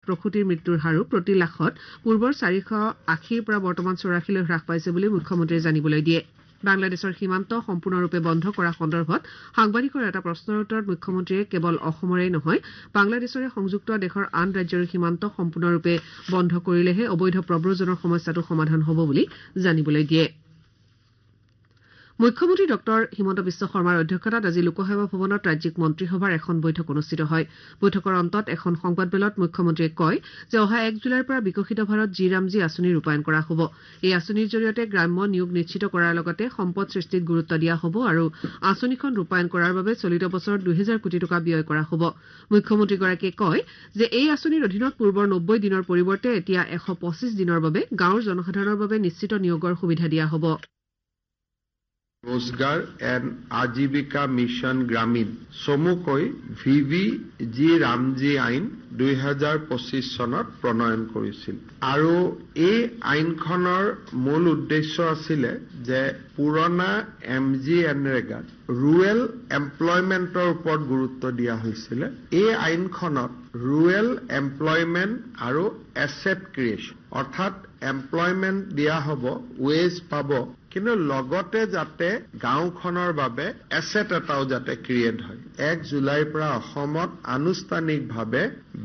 প্ৰসূতিৰ মৃত্যুৰ হাৰো প্ৰতি লাখত পূৰ্বৰ 480ৰ পৰা বৰ্তমান 84লৈ হ্ৰাস পাইছে বুলি মুখ্যমন্ত্ৰীয়ে জানিবলৈ দিয়ে বাংলাদেশৰ সীমান্ত সম্পূৰ্ণৰূপে বন্ধ কৰা সন্দৰ্ভত সাংবাদিকৰ এটা প্ৰশ্নৰ উত্তৰত মুখ্যমন্ত্ৰীয়ে কেৱল অসমৰেই নহয় বাংলাদেশৰে সংযুক্ত দেশৰ আন ৰাজ্যৰ সীমান্ত সম্পূৰ্ণৰূপে বন্ধ কৰিলেহে অবৈধ প্ৰব্ৰজনৰ সমস্যাটো সমাধান হ'ব বুলি জানিবলৈ দিয়ে মুখ্যমন্ত্ৰী ডক্টৰ হিমন্ত বিশ্ব শৰ্মাৰ অধ্যক্ষতাত আজি লোকসেৱা ভৱনত ৰাজ্যিক মন্ত্ৰীসভাৰ এখন বৈঠক অনুষ্ঠিত হয় বৈঠকৰ অন্তত এখন সংবাদমেলত মুখ্যমন্ত্ৰীয়ে কয় যে অহা 1 জুলাইৰ পৰা বিকশিত ভাৰত জি ৰামজী আঁচনি ৰূপায়ণ কৰা হ'ব এই আঁচনিৰ জৰিয়তে গ্ৰাম্য নিয়োগ নিশ্চিত কৰাৰ লগতে সম্পদ সৃষ্টিত গুৰুত্ব দিয়া হ'ব আৰু আঁচনিখন ৰূপায়ণ কৰাৰ বাবে চলিত বছৰত 2000 কোটি টকা ব্যয় কৰা হ'ব মুখ্যমন্ত্ৰীগৰাকীয়ে কয় যে এই আঁচনিৰ অধীনত পূৰ্বৰ 90 দিনৰ পৰিৱৰ্তে এতিয়া 125 দিনৰ বাবে গাঁৱৰ জনসাধাৰণৰ বাবে নিশ্চিত নিয়োগৰ সুবিধা দিয়া হ'ব रोजगार एंड आजीविका मिशन ग्रामीण চমুকৈ VVG ৰামজী আইন 2025 চনত প্ৰণয়ন কৰিছিল আৰু এই আইনখনৰ মূল উদ্দেশ্য আছিল যে পুৰণা MGNৰেগা ৰুৰেল এমপ্লয়মেন্টৰ ওপৰত গুৰুত্ব দিয়া হৈছিল এই আইনখনত ৰুৰেল এমপ্লয়মেন্ট আৰু এছেট ক্ৰিয়েচন অৰ্থাৎ এমপ্লয়মেন্ট দিয়া হ'ব ৱেজ পাব কিন্তু লগতে যাতে গাঁওখনৰ বাবে এছেট এটাও যাতে ক্ৰিয়েট হয় 1 জুলাইৰ পৰা অসমত আনুষ্ঠানিকভাৱে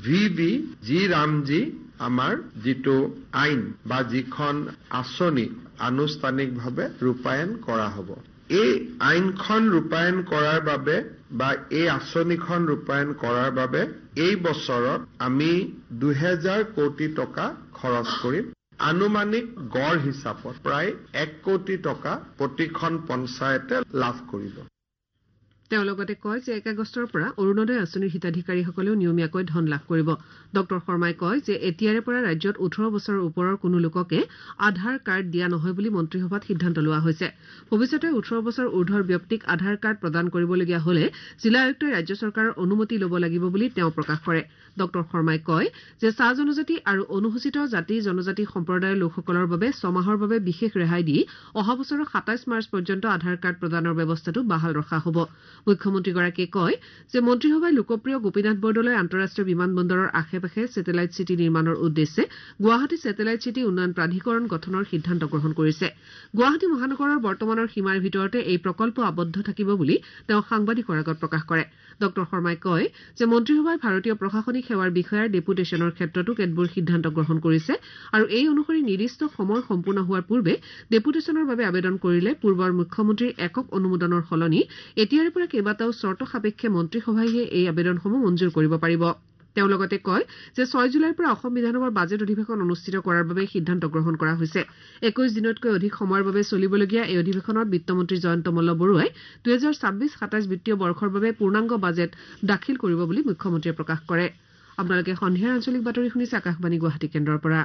VVG ৰামজী আমাৰ যিটো আইন বা যিখন আঁচনি আনুষ্ঠানিকভাৱে ৰূপায়ণ কৰা হ'ব এই আইনখন ৰূপায়ণ কৰাৰ বাবে বা এই আঁচনিখন ৰূপায়ণ কৰাৰ বাবে এই বছৰত আমি 2000 কোটি টকা খৰচ কৰিম আনুমানিক গড় হিচাপত প্ৰায় 1 কোটি টকা প্ৰতিখন পঞ্চায়তে লাভ কৰিব তেওঁ লগতে কয় যে 1 আগষ্টৰ পৰা অৰুণোদয় আঁচনিৰ হিতাধিকাৰীসকলেও নিয়মীয়াকৈ ধন লাভ কৰিব ডক্টৰ শৰ্মাই কয় যে এতিয়াৰে পৰা ৰাজ্যত 18 বছৰৰ ওপৰৰ কোনো লোককে আধাৰ কাৰ্ড দিয়া নহয় বুলি মন্ত্ৰীসভাত সিদ্ধান্ত লোৱা হৈছে ভৱিষ্যতে 18 বছৰ ঊৰ্ধৰ ব্যক্তিক আধাৰ কাৰ্ড প্ৰদান কৰিবলগীয়া হলে জিলা আয়ুক্তই ৰাজ্য চৰকাৰৰ অনুমতি ল'ব লাগিব বুলি তেওঁ প্ৰকাশ কৰে ডক্টৰ শৰ্মাই কয় যে চাহ জনজাতি আৰু অনুসূচিত জাতি জনজাতি সম্প্ৰদায়ৰ লোকসকলৰ বাবে 6 মাহৰ বাবে বিশেষ ৰেহাই দি অহা বছৰৰ 27 মাৰ্চ পৰ্যন্ত আধাৰ কাৰ্ড প্ৰদানৰ ব্যৱস্থাটো বাহাল ৰখা হ'ব মুখ্যমন্ত্ৰীগৰাকীয়ে কয় যে মন্ত্ৰীসভাই লোকপ্ৰিয় গোপীনাথ বৰদলৈ আন্তঃৰাষ্ট্ৰীয় বিমানবন্দৰৰ আশে-পাশে ছেটেলাইট চিটি নিৰ্মাণৰ উদ্দেশ্যে গুৱাহাটী ছেটেলাইট চিটি উন্নয়ন প্ৰাধিকৰণ গঠনৰ সিদ্ধান্ত গ্ৰহণ কৰিছে গুৱাহাটী মহানগৰৰ বৰ্তমানৰ সীমাৰ ভিতৰতে এই প্ৰকল্প আবদ্ধ থাকিব বুলি তেওঁ সাংবাদিকৰ আগত প্ৰকাশ কৰে ডক্টৰ শৰ্মাই কয় যে মন্ত্ৰীসভাই ভাৰতীয় প্ৰশাসনিক সেৱাৰ বিষয়াৰ ডেপুটেশ্যনৰ ক্ষেত্ৰতো কেতবোৰ সিদ্ধান্ত গ্ৰহণ কৰিছে আৰু এই অনুসৰি নিৰ্দিষ্ট সময় সম্পূৰ্ণ হোৱাৰ পূৰ্বে ডেপুটেশ্যনৰ বাবে আবেদন কৰিলে পূৰ্বৰ মুখ্যমন্ত্ৰীৰ একক অনুমোদনৰ সলনি এতিয়াৰে পৰা কেইবাটাও চৰ্ত সাপেক্ষে মন্ত্ৰীসভাইহে এই আবেদনসমূহ মঞ্জুৰ কৰিব পাৰিব তেওঁ লগতে কয় যে 6 জুলাইৰ পৰা অসম বিধানসভাৰ বাজেট অধিৱেশন অনুষ্ঠিত কৰাৰ বাবে সিদ্ধান্ত গ্ৰহণ কৰা হৈছে 21 দিনতকৈ অধিক সময়ৰ বাবে চলিবলগীয়া এই অধিৱেশনত বিত্তমন্ত্ৰী জয়ন্ত মল্ল বৰুৱাই 2026-27 বিত্তীয় বৰ্ষৰ বাবে পূৰ্ণাংগ বাজেট দাখিল কৰিব বুলি মুখ্যমন্ত্ৰীয়ে প্ৰকাশ কৰে আপোনালোকে সন্ধিয়াৰ আঞ্চলিক বাতৰি শুনিছে আকাশবাণী গুৱাহাটী কেন্দ্ৰৰ পৰা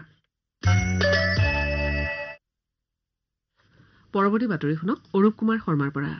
পৰৱৰ্তী বাতৰি শুনক অৰূপ কুমাৰ শৰ্মাৰ পৰা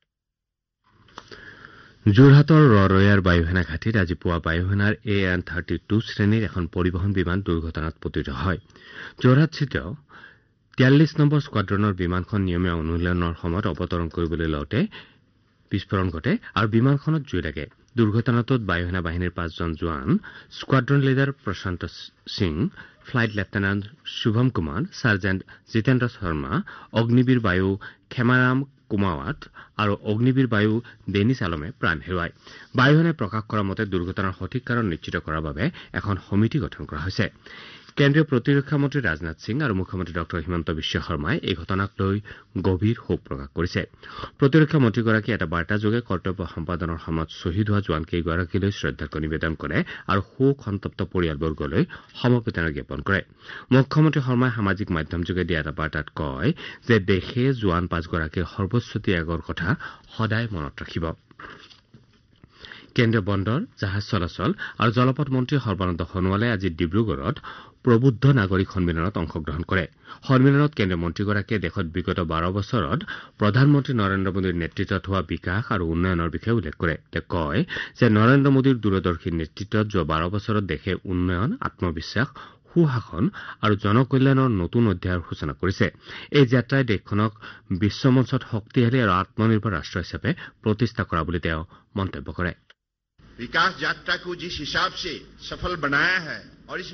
যোৰহাটৰ ৰৰৈয়াৰ বায়ুসেনা ঘাটিত আজি পুৱা বায়ুসেনাৰ AN-32 শ্ৰেণীৰ এখন পৰিবহন বিমান দুৰ্ঘটনাত পতিত হয় যোৰহাটস্থিত 43 নম্বৰ স্কোৱাড্ৰণৰ বিমানখন নিয়মীয়া অনুশীলনৰ সময়ত অৱতৰণ কৰিবলৈ লওঁতে বিস্ফোৰণ ঘটে আৰু বিমানখনত জুই লাগে দুৰ্ঘটনাটোত বায়ুসেনা বাহিনীৰ 5 জন জোৱান স্কোৱাড্ৰন লিডাৰ প্ৰশান্ত Singh flight lieutenant Shubham Kumar sergeant Jitendra Sharma Agniveer বায়ু খেমাৰাম কুমাৱাট আৰু অগ্নিবীৰ বায়ু ডেনিছ আলমে প্ৰাণ হেৰুৱায় বায়ুসেনাই প্ৰকাশ কৰা মতে দুৰ্ঘটনাৰ সঠিক কাৰণ নিশ্চিত কৰাৰ বাবে এখন সমিতি গঠন কৰা হৈছে কেন্দ্ৰীয় প্ৰতিৰক্ষা মন্ত্ৰী ৰাজনাথ সিং আৰু মুখ্যমন্ত্ৰী ডক্টৰ হিমন্ত বিশ্ব শৰ্মাই এই ঘটনাক লৈ গভীৰ শোক প্ৰকাশ কৰিছে প্ৰতিৰক্ষা মন্ত্ৰীগৰাকীয়ে এটা বাৰ্তাযোগে কৰ্তব্য সম্পাদনৰ সময়ত শ্বহীদ হোৱা জোৱানকেইগৰাকীলৈ শ্ৰদ্ধাৰ্ঘ্য নিবেদন কৰে আৰু শোক সন্তপ্ত পৰিয়ালবৰ্গলৈ সমবেদনা জ্ঞাপন কৰে মুখ্যমন্ত্ৰী শৰ্মাই সামাজিক মাধ্যমযোগে দিয়া এটা বাৰ্তাত কয় যে দেশে জোৱান 5 গৰাকীৰ সৰ্বোচ্চ ত্যাগৰ কথা সদায় মনত ৰাখিব কেন্দ্ৰীয় বন্দৰ জাহাজ চলাচল আৰু জলপথ মন্ত্ৰী সৰ্বানন্দ সোণোৱালে আজি ডিব্ৰুগড়ত প্ৰবুদ্ধ নাগৰিক সন্মিলনত অংশগ্ৰহণ কৰে সন্মিলনত কেন্দ্ৰীয় মন্ত্ৰীগৰাকীয়ে দেশত বিগত 12 বছৰত প্ৰধানমন্ত্ৰী নৰেন্দ্ৰ মোদীৰ নেতৃত্বত হোৱা বিকাশ আৰু উন্নয়নৰ বিষয়ে উল্লেখ কৰে তেওঁ কয় যে নৰেন্দ্ৰ মোদীৰ দূৰদৰ্শী নেতৃত্বত যোৱা 12 বছৰত দেশে উন্নয়ন আত্মবিশ্বাস সুশাসন আৰু জনকল্যাণৰ নতুন অধ্যায়ৰ সূচনা কৰিছে এই যাত্ৰাই দেশখনক বিশ্বমঞ্চত শক্তিশালী আৰু আত্মনিৰ্ভৰ ৰাষ্ট্ৰ হিচাপে প্ৰতিষ্ঠা কৰা বুলি তেওঁ মন্তব্য কৰে विकास यात्रा को जिस हिसाब से सफल बनाया है और इस